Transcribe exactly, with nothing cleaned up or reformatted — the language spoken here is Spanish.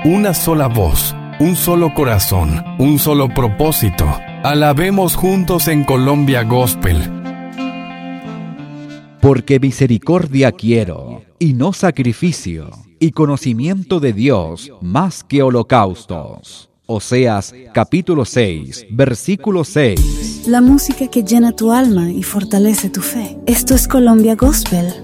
una sola voz, un solo corazón, un solo propósito. Alabemos juntos en Colombia Gospel. Porque misericordia quiero, y no sacrificio, y conocimiento de Dios más que holocaustos. Oseas capítulo seis, versículo seis. La música que llena tu alma y fortalece tu fe. Esto es Colombia Gospel